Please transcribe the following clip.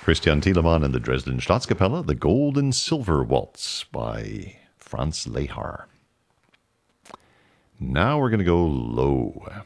Christian Thielemann and the Dresden Staatskapelle, The Gold and Silver Waltz by Franz Lehar. Now we're going to go low.